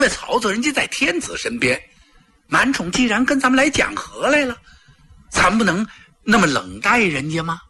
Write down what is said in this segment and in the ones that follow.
为曹操人家在天子身边，满宠既然跟咱们来讲和来了，咱不能那么冷待人家吗？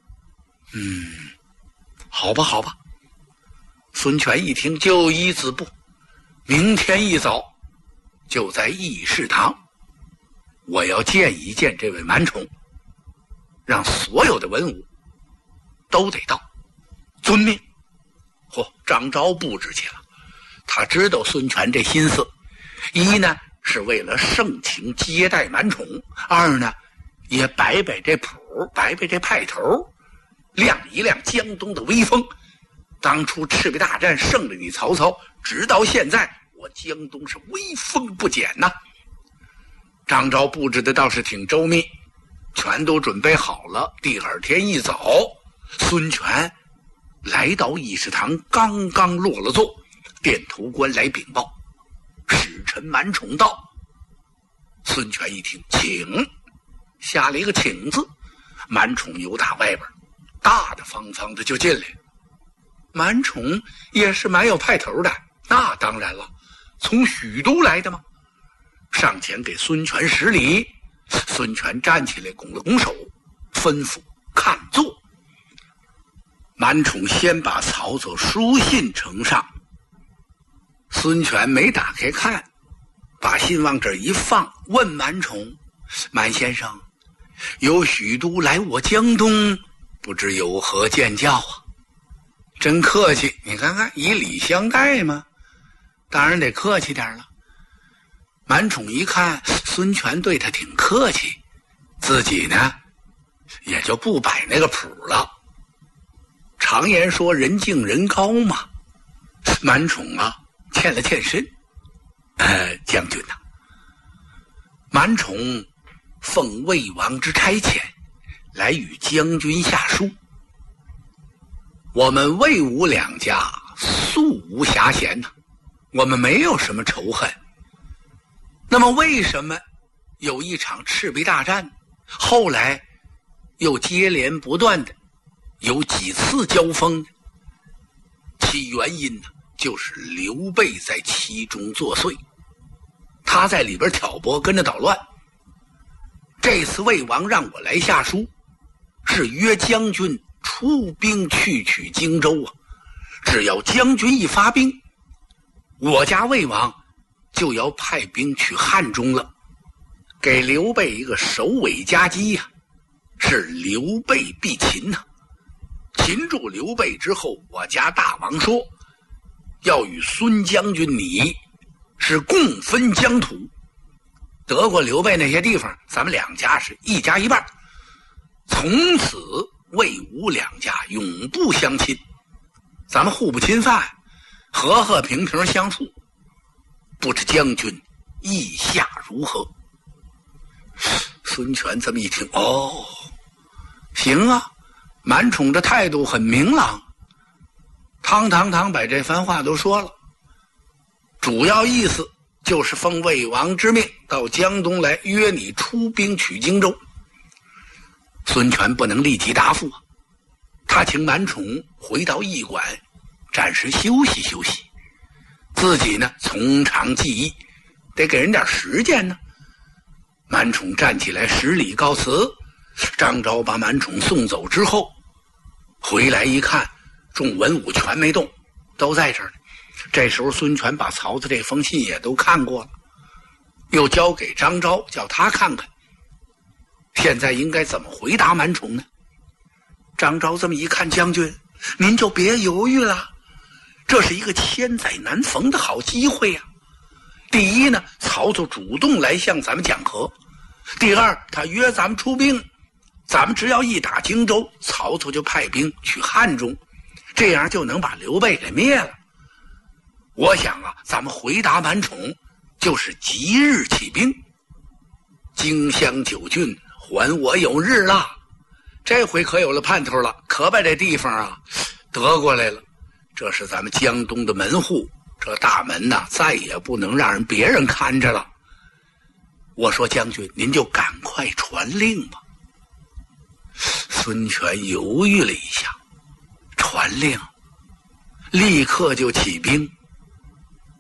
好吧好吧。孙权一听就依子布，明天一早就在议事堂，我要见一见这位满宠，让所有的文武都得到，遵命。张昭布置去了，他知道孙权这心思，一呢是为了盛情接待满宠，二呢也摆摆这谱，摆摆这派头，亮一亮江东的威风。当初赤壁大战胜了你曹操，直到现在我江东是威风不减呐。张昭布置的倒是挺周密，全都准备好了。第二天一早，孙权来到议事堂，刚刚落了座，殿头官来禀报，使臣满宠到。孙权一听，请，下了一个请字，满宠由打外边大大方方的就进来。满宠也是蛮有派头的，那当然了，从许都来的吗？上前给孙权施礼，孙权站起来拱了拱手，吩咐看座。满宠先把曹操书信呈上，孙权没打开看，把信往这儿一放，问满宠：满先生，由许都来我江东，不知有何见教啊？真客气，你看看，以礼相待嘛，当然得客气点了。满宠一看孙权对他挺客气，自己呢也就不摆那个谱了。常言说人敬人高嘛，满宠啊欠了欠身。将军呐，满宠奉魏王之差遣，来与将军下书。我们魏吴两家素无瑕嫌呐，我们没有什么仇恨。那么为什么有一场赤壁大战，后来又接连不断的有几次交锋呢？其原因呢，就是刘备在其中作祟，他在里边挑拨，跟着捣乱。这次魏王让我来下书，是约将军出兵去取荆州啊！只要将军一发兵，我家魏王就要派兵去汉中了，给刘备一个首尾夹击呀！是刘备必擒呐！擒住刘备之后，我家大王说要与孙将军你是共分疆土，得过刘备那些地方，咱们两家是一家一半，从此魏吴两家永不相侵，咱们互不侵犯，和和平平相处。不知将军意下如何？孙权这么一听，行啊，满宠的态度很明朗，堂把这番话都说了，主要意思就是奉魏王之命到江东来约你出兵取荆州。孙权不能立即答复，他请满宠回到驿馆暂时休息休息，自己呢从长计议，得给人点时间呢。满宠站起来施礼告辞，张昭把满宠送走之后，回来一看，众文武全没动，都在这儿呢。这时候孙权把曹操这封信也都看过了，又交给张昭，叫他看看现在应该怎么回答满宠呢？张昭这么一看，将军您就别犹豫了，这是一个千载难逢的好机会呀。第一呢，曹操主动来向咱们讲和；第二，他约咱们出兵，咱们只要一打荆州，曹操就派兵去汉中，这样就能把刘备给灭了。我想啊，咱们回答满宠就是即日起兵，荆襄9郡还我有日了。这回可有了盼头了，可把这地方啊得过来了。这是咱们江东的门户，这大门呐再也不能让别人看着了。我说将军您就赶快传令吧。孙权犹豫了一下，传令立刻就起兵。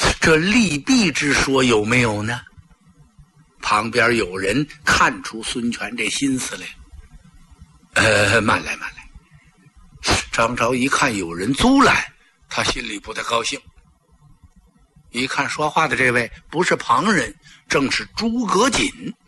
这利弊之说有没有呢？旁边有人看出孙权这心思来，慢来。张昭一看有人阻拦，他心里不太高兴。一看说话的这位不是旁人，正是诸葛瑾。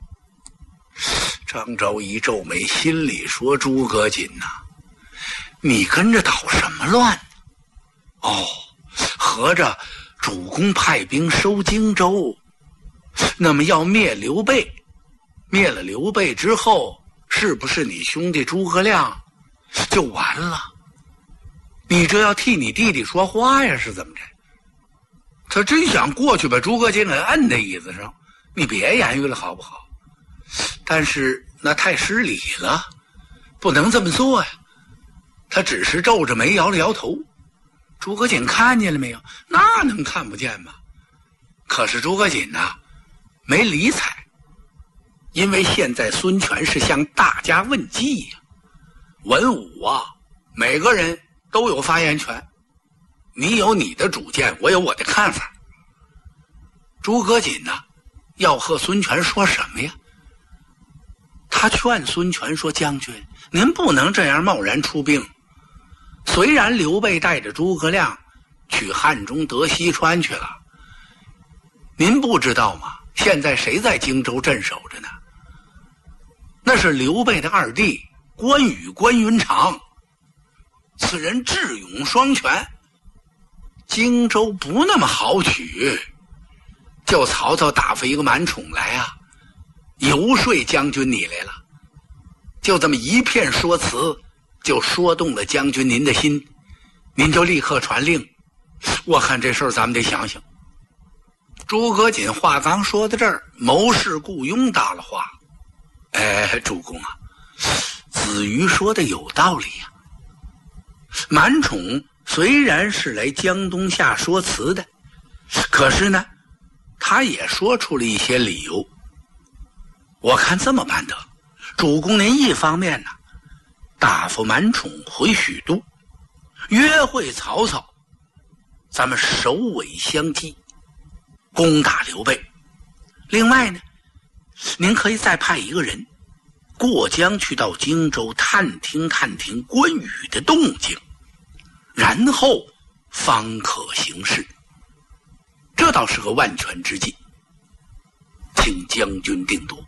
张昭一皱眉，心里说：诸葛瑾呐，你跟着捣什么乱？哦，合着主公派兵收荆州，那么要灭刘备，灭了刘备之后，是不是你兄弟诸葛亮就完了？你这要替你弟弟说话呀，是怎么着？他真想过去把诸葛瑾给摁在椅子上，你别言语了好不好？但是那太失礼了，不能这么做呀。他只是皱着眉摇了摇头。诸葛瑾看见了没有？那能看不见吗？可是诸葛瑾呐，没理睬，因为现在孙权是向大家问计呀。文武啊，每个人都有发言权，你有你的主见，我有我的看法。诸葛瑾呐，要和孙权说什么呀？他劝孙权说：将军，您不能这样贸然出兵。虽然刘备带着诸葛亮去汉中得西川去了，您不知道吗？现在谁在荆州镇守着呢？那是刘备的二弟关羽关云长，此人智勇双全，荆州不那么好取，就曹操打发一个满宠来啊，游说将军你来了。就这么一片说辞，就说动了将军您的心，您就立刻传令。我看这事儿咱们得想想。诸葛瑾话刚说到这儿，谋士顾雍搭了话：主公啊，子瑜说的有道理呀。满宠虽然是来江东下说辞的，可是呢，他也说出了一些理由。我看这么办得，主公您一方面呢，打发满宠回许都，约会曹操，咱们首尾相击，攻打刘备。另外呢，您可以再派一个人过江去到荆州探听关羽的动静，然后方可行事。这倒是个万全之计，请将军定夺。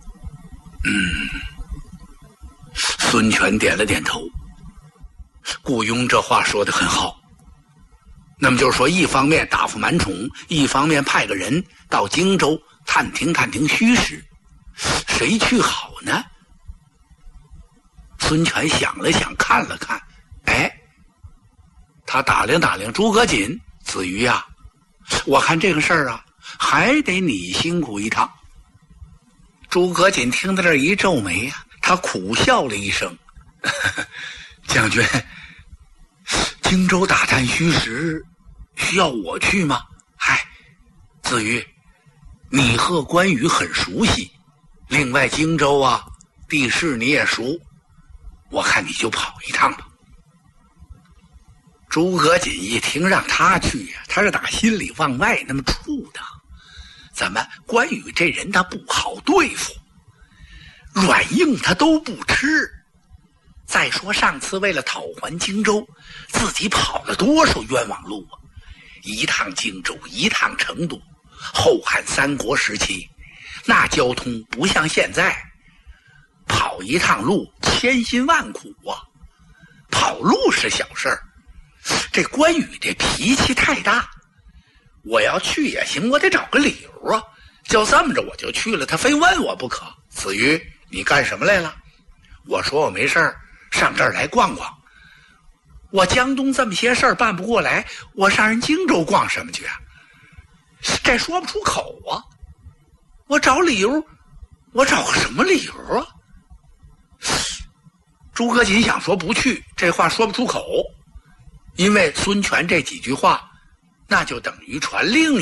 孙权点了点头。顾雍这话说得很好。那么就是说，一方面打发满宠，一方面派个人到荆州探听虚实，谁去好呢？孙权想了想，看了看，他打量诸葛瑾：子瑜啊，我看这个事儿啊，还得你辛苦一趟。诸葛瑾听到这儿一皱眉啊，他苦笑了一声：将军，荆州打探虚实需要我去吗？子瑜，你和关羽很熟悉，另外荆州啊，地势你也熟，我看你就跑一趟吧。诸葛瑾一听让他去呀，他是打心里往外那么处的。怎么关羽这人他不好对付，软硬他都不吃。再说上次为了讨还荆州，自己跑了多少冤枉路啊！一趟荆州，一趟成都。后汉三国时期，那交通不像现在，跑一趟路千辛万苦啊。跑路是小事儿，这关羽这脾气太大，我要去也行，我得找个理由啊。就这么着我就去了，他非问我不可。子瑜，你干什么来了？我说我没事儿，上这儿来逛逛。我江东这么些事儿办不过来，我上人荆州逛什么去啊？这说不出口啊。我找理由，我找个什么理由啊？诸葛瑾想说不去，这话说不出口，因为孙权这几句话，那就等于传令